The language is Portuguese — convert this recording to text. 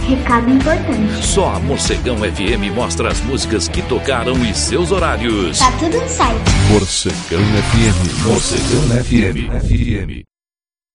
Recado importante. Só a Morcegão FM mostra as músicas que tocaram e seus horários. Tá tudo no site. Morcegão FM. Morcegão FM.